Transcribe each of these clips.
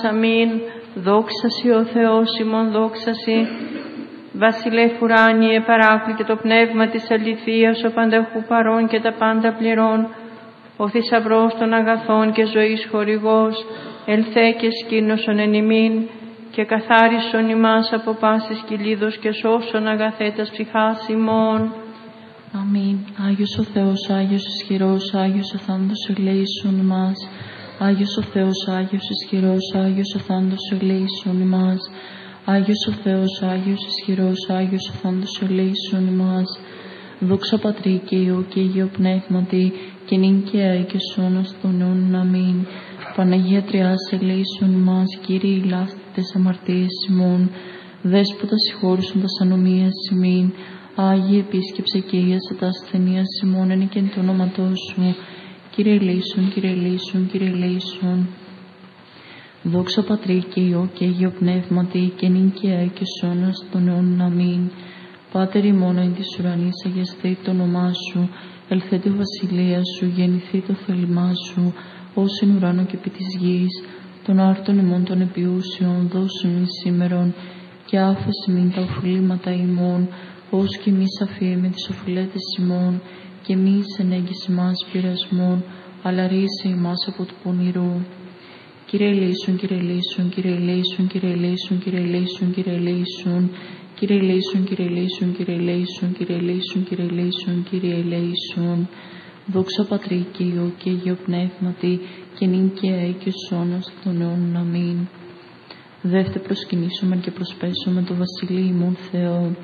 αμήν. Δόξα σοι ο Θεός ημών, δόξα σοι. Βασιλεύ ουράνιε, παράκλητε το πνεύμα της αληθείας, ο πανταχού παρών και τα πάντα πληρών, ο θησαυρός των αγαθών και ζωής χορηγός, ελθέ και σκήνωσον εν ημίν, και καθάρισον ημάς από πάσης κυλίδος και σώσον αγαθέτας ψυχάς ημών. Αμήν. Άγιος ο Θεός, Άγιος ισχυρός, Άγιος ο θάνατος ελέησον ημάς. Άγιος ο Θεός, Άγιος ισχυρός, Άγιος ο θάνατος ελέησον ημάς. Άγιος ο Θεός, Άγιος ισχυρός, Άγιος ο θάνατος ελέησον ημάς. Δόξα Πατρί και Υιό και Αγίο Πνεύματι, και νυν και αεί και σώνος των αιώνων. Αμήν. Παναγία Τριάς, ελέησον ημάς. Κύριε, ηλάστε τες αμαρτίες ημών. Δέσποτα, συγχώρησον τας ανομίας ημίν. Άγιε, επίσκεψε και ίασε τα ασθενείας ημών, εν και εν το όνοματό σου. Κύριε ελέησον, Κύριε ελέησον, Κύριε ελέησον. Δόξα Πατρί και Υιό και Αγίο Πνεύματι, και νυν και αεί και σώνος των αιώνων. Αμήν. Πάτερ ημών εν της ουρανής, αγιαστεί το όνομά σου. Ελθέτω βασιλεία σου, γεννηθεί το θέλημά σου, ως εν ουράνο και επί της γης. Των άρτων ημών των επιούσιων, δώσου ημίν σήμερον, και άφεση μην τα οφειλήματα ημών, ως και εμείς αφιέμε τις οφειλέτες ημών, και εμείς ενέγγισε μας πειρασμών, αλλά ρίσε ημάς από του πονηρού. Κύριε ελέησον, Κύριε ελέησον, Κύριε ελέησον, Κύριε ελέησον, Κύριε ελέησον, Κύριε ελέησον. Κύριε ελέησον, Κύριε ελέησον, Κύριε ελέησον, Κύριε ελέησον, Κύριε ελέησον, Κύριε ελέησον. Δόξα Πατρί και Υιό και Αγίο Πνεύματι, και νυν και αεί και σώνος των αιώνων. Αμήν. Δεύτε προσκυνήσομεν και προσπέσομεν το βασιλείο ημών Θεό.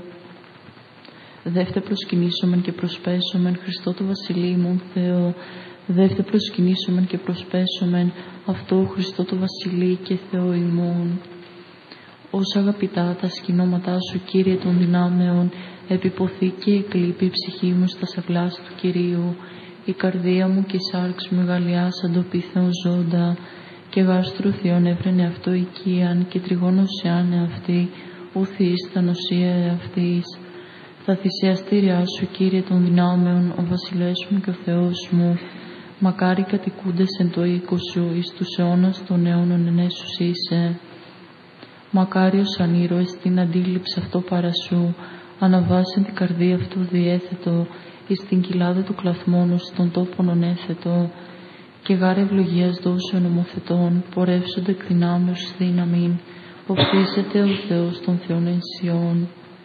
Δεύτε προσκυνήσομεν και προσπέσομεν Χριστό το βασιλείο ημών Θεό. Δεύτε προσκυνήσομεν και προσπέσομεν αυτό Χριστό το βασιλείο και Θεό ημών. Ως αγαπητά τα σκηνώματά σου, Κύριε των δυνάμεων, επιποθεί και εκλείπει η ψυχή μου στα σαυλάς του Κυρίου. Η καρδία μου και η σάρξ μου γαλλιάσαν το πίθεο ζώντα, και γάστρου Θεόν έβρενε αυτό οικίαν, και τριγώνος εάνε αυτή, ουθείς τα νοσία εαυτής. Τα θυσιαστήριά σου, Κύριε των δυνάμεων, ο βασιλεύς μου και ο Θεός μου, μακάρι κατοικούντες εν το οίκο σου, εις τους αιώνας των αιώνων ενέσους είσαι. Μακάριος αν ήρωες την αντίληψη αυτό παρά σου, αναβάσεν την καρδία αυτού διέθετο, εις την κοιλάδα του κλαθμόνου στον τόπον ονέθετο, και γάρε ευλογίας δώσεων νομοθετών, πορεύσονται εκ δυνάμεως δύναμην, οφθίζεται ο Θεός των Θεών εν Σιών.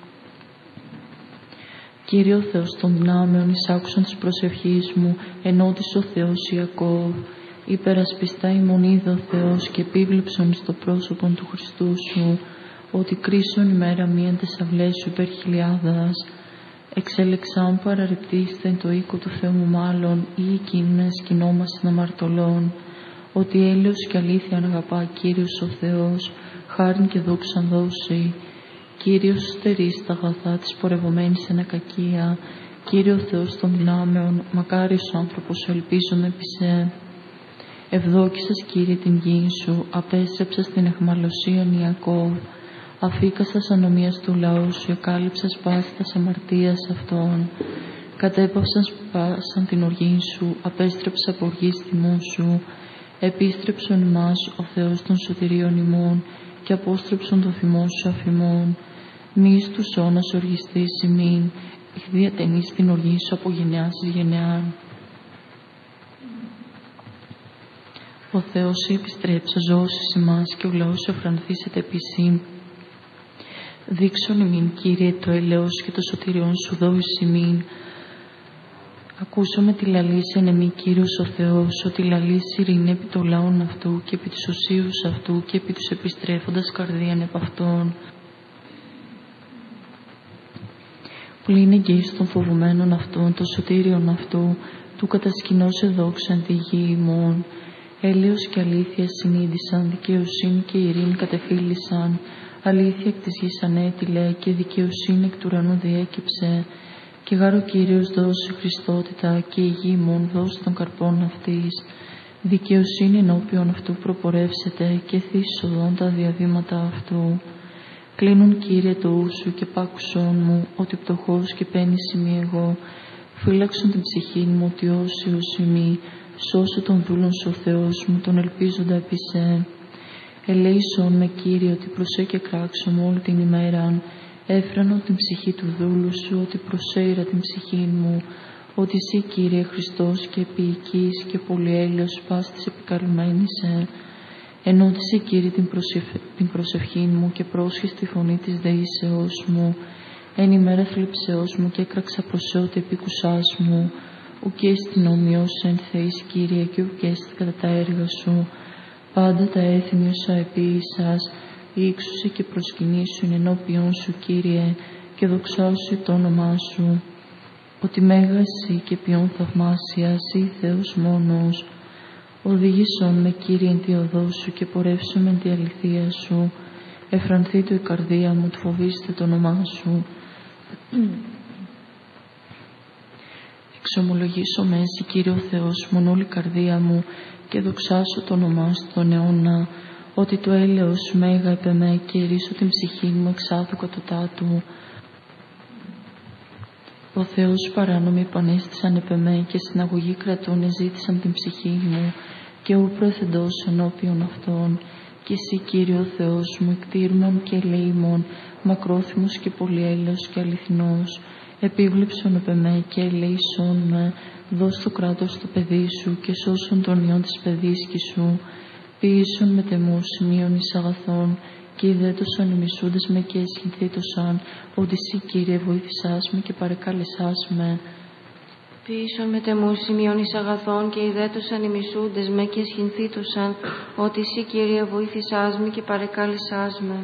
Κύριε ο Θεός των δυνάμεων, εισάκουσαν της προσευχής μου, ενώτησε ο Θεός Ιακώβ. Υπερασπιστά ημών είδε ο Θεός, και επίβλεψον στο πρόσωπον του Χριστού σου, ότι κρίσον ημέρα μίαν τες αυλές σου υπέρ χιλιάδας. Εξέλεξαν παραρρυπτήστε εν το οίκο του Θεού μου μάλλον, ή εκείνα σκηνόμασιν αμαρτωλών, ότι έλεος και αλήθεια αγαπά Κύριος ο Θεός, χάριν και δόξαν δώσει. Κύριος στερείς τα αγαθά της πορευομένης εν ακακία, Κύριε ο Θεός των δυνάμεων, μακάριος άνθρωπος ελπίζον επί σε. Ευδόκησας, Κύριε, την γη σου, απέστρεψας την αιχμαλωσίαν Ιακώβ, αφήκασας ανομίας του λαού σου, εκάλυψας πάση τας αμαρτίας αυτών. Κατέπαυσαν σπάσαν την οργή σου, απέστρεψα από οργής τιμού σου. Επίστρεψον ημάς ο Θεός των σωτηρίων ημών, και απόστρεψον το θυμό σου αφημών. Μη εις τους όνας οργιστής ημίν, διατενείς την οργή σου από γενεάς εις γενεάν. Ο Θεός επιστρέψα ζώσεις ημάς, και ο λαός σου εφρανθήσεται επίση. Δείξον ημίν, Κύριε, το έλεος και το σωτηριόν σου δώσεις ημίν. Ακούσαμε τη λαλήση εν εμή, Κύριος ο Θεός, ότι λαλήσει ειρήνη επί των λαών αυτού, και επί τους ουσίους αυτού, και επί τους επιστρέφοντας καρδίαν επ' αυτών. Πλην εγγύης των φοβουμένων αυτών, των σωτήριων αυτού, του κατασκηνώσε δόξα εν τη γη ημών. Έλεος και αλήθεια συνείδησαν, δικαιοσύνη και ειρήνη κατεφύλησαν. Αλήθεια εκ της γης ανέτειλε, και δικαιοσύνη εκ του ουρανού διέκυψε. Και γάρ ο Κύριος δώσει Χριστότητα, και η γη ημών δώσει των καρπών αυτής. Δικαιοσύνη ενώπιον αυτού προπορεύσεται, και θύσεις οδόν τα διαβήματα αυτού. Κλείνουν, Κύριε, το ου σου, και πάκουσόν μου, ότι πτωχός και πένης ημί εγώ. Φύλαξον την ψυχή μου, ότι όσιος ημί, σώσου τον δούλον σου ο Θεός μου, τον ελπίζοντα επί σε. Ελέησον με, Κύριε, ότι προσέ και κράξω μου όλη την ημέραν. Έφρανω την ψυχή του δούλου σου, ότι προσέειρα την ψυχή μου. Ότι εσύ, Κύριε Χριστός, και επίοικης και πολυέλεος πας της επικαλουμένησε. Ενώτησε, Κύριε, την προσευχή μου και πρόσχες τη φωνή της δεήσεώς μου. Εν ημέρα θλιψεώς μου και έκραξα προς ότι επίκουσάς μου. Ουκ έστιν ομοιός εν Θεής, Κύριε, και ουκ έστιν κατά τα έργα σου. Πάντα τα έθνη όσα επίησας, ύξουσε και προσκυνήσουν ενώπιον σου, Κύριε, και δοξάσου το όνομά σου. Ότι μέγα εσύ και ποιον θαυμάσια, εσύ Θεός μόνος. Οδήγησον με, Κύριε, εν τη οδό σου και πορεύσομαι εν τη αληθεία σου. Εφρανθεί το η καρδία μου, του φοβήστε το όνομά σου. Εξομολογήσω με εσύ, Κύριε ο Θεός μου, όλη η καρδία μου και δοξάσω το όνομά σου τον αιώνα. Ότι το έλεος σου μέγα επ' εμέ και ερίσω την ψυχή μου εξάδου κατωτάτου. Ο Θεός παράνομοι επανέστησαν επ' εμέ και στην αγωγή κρατών εζήτησαν την ψυχή μου και ου προεθεντός ενώπιον αυτών. Και εσύ, Κύριε ο Θεός μου, εκτήρμον και ελεήμον, μακρόθυμος και πολυέλεος και αληθινός, επίβλεψον επ' εμέ και ελεήσον με, δώσ' το κράτος στο παιδί σου και σώσον τον ιόν της παιδίσκης σου. Ποιήσον με τεμούς σημείων εις αγαθών και ιδέτωσαν οι μισούντες με και εσχυνθήτωσαν, ότι εσύ, Κύριε, βοήθησάς με και παρεκάλεσάς με. Ποιήσον με τεμούς σημείων εις αγαθών και ιδέτωσαν οι μισούντες με και εσχυνθήτωσαν, ότι εσύ, Κύριε, βοήθησάς με και παρεκάλεσάς με.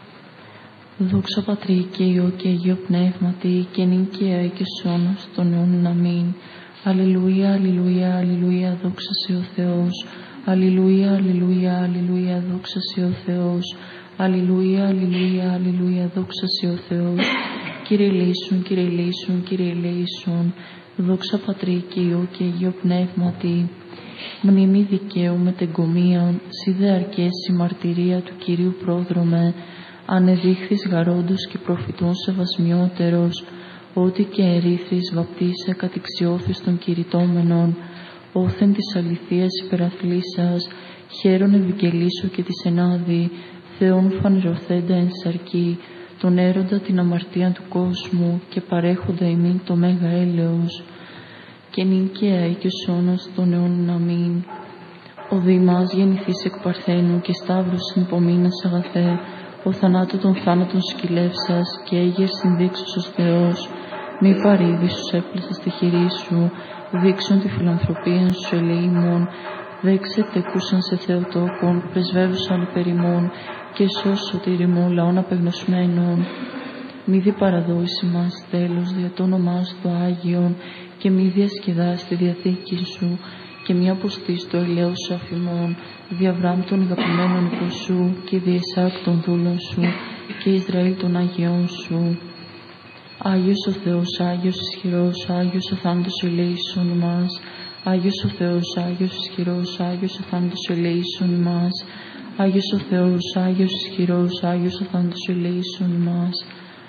Δόξα Πατρί και Υιό και Αγίο Πνεύματι, και νυν και αεί και σώνος των αιώνων. Αμήν. Αλληλούια, αλληλούια, αλληλούια, δόξα σε ο Θεός. Αλληλούια, αλληλούια, αλληλούια, δόξα σε ο Θεός. Αλληλούια, αλληλούια, αλληλούια, δόξα σε ο Θεός. Κύριε ελέησον, Κύριε ελέησον, Κύριε ελέησον. Δόξα Πατρί και Υιό και Αγίο Πνεύματι. Μνήμη δικαίου με τεγκομίαν, σι δε αρκέσει μαρτυρία του Κυρίου πρόδρομε. Ανεδείχθης γαρόντος και προφητών σεβασμιότερος, ότι και ερήθρης βαπτίσε κατηξιώθης των κηρυτόμενων, όθεν της αληθείας υπεραθλήσας, χαίρον ευικελίσου και της ενάδη, Θεόν φανερωθέντα εν σαρκή, τον έρωτα την αμαρτία του κόσμου και παρέχοντα ημίν το μέγα έλεος, και νυν και αεί και σώνος των αιώνων. Αμήν. Ο Δήμας γεννηθείς εκ Παρθένου και σταύρος υπομείνας αγαθέ, ο θανάτου των θάνατων σκυλεύσας και έγερ συνδείξους ως Θεός, μη παρήδη σου έπλασα στη χειρή σου, δείξον τη φιλανθρωπία σου ελεήμων, δέξε τεκούσαν σε Θεοτόκον, πρεσβεύουσαν υπερημών και σώσου σωτηριμού λαών απεγνωσμένων. Μη δι παραδόηση μας τέλος δια το όνομά σου το Άγιον και μη διασκεδάσει τη διαθήκη σου και μη αποστείς το ελαιό σου αφημών, δι' Αβραάμ των αγαπημένων οίκων σου και δι' Ισαάκ των δούλων σου και Ισραήλ των Αγιών σου. Άγιος ο Θεός, Άγιος ισχυρός, Άγιος ο θάνατος ελέησον ημάς. Άγιος ο Θεός, Άγιος ισχυρός, Άγιος ο θάνατος ελέησον ημάς. Άγιος ο Θεός, Άγιος ισχυρός, Άγιος ο θάνατος ελέησον ημάς.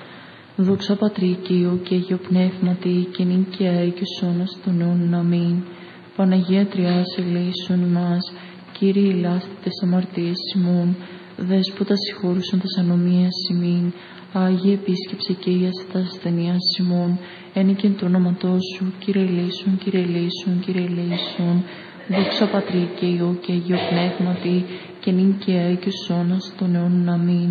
Δόξα Πατρί και Υιό και Αγίο Πνεύματι, και νυν και αεί και σώνος των αιώνων. Αμήν. Παναγία Τριάς ελέησον ημάς. Κύριε ηλάστη τες αμαρτίες ημών, Δέσποτα συγχώρουσαν τας ανομίας ημίν. Άγιε επίσκεψε και ίασε τα ασθενείας ημών, ένικεν το όνοματό σου, Κύριε ελέησον, Κύριε ελέησον, Κύριε ελέησον. Δόξα Πατρί και Υιό και Αγίο Πνεύματι, και νυν και αεί και σώνας των αιώνων. Αμήν.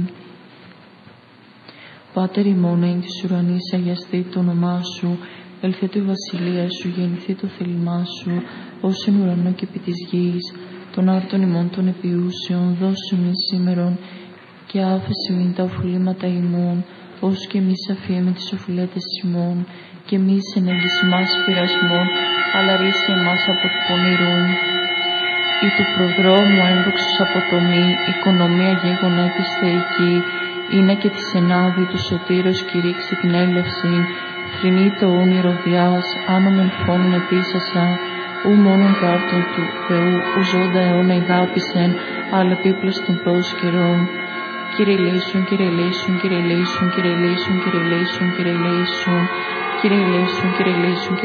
Πάτερ ημών εν της ουρανής, αγιαστεί το όνομά σου, ελθέτω η βασιλεία σου, γεννηθεί το θέλημά σου, ως εν ουρανό και επί της γης. Των άρτων ημών των επιούσεων, δώσου ημίν σήμερον, και άφεση μην τα οφειλήματα ημών, ως και εμείς αφιέμε τις οφειλέτες ημών, και εμείς ενέγγιση μας πειρασμών, αλλά ρίσε εμάς από του πονηρού. Ή του προδρόμου ένδοξος αποτομή, οικονομία γέγονα της θεϊκή, είναι και της ενάδη του σωτήρος κηρύξει την έλευση, θρηνεί το όνειρο διάς, άνομεν φόνον επίσασα, ου μόνον κάρτων του Θεού, ου ζώντα αιώνα ηγάπησεν, αλλά επίπλες των πρόσκαιρων. Κύριε ελέησον, Κύριε ελέησον, Κύριε ελέησον, Κύριε ελέησον, Κύριε ελέησον, Κύριε ελέησον, Κύριε ελέησον, Κύριε ελέησον,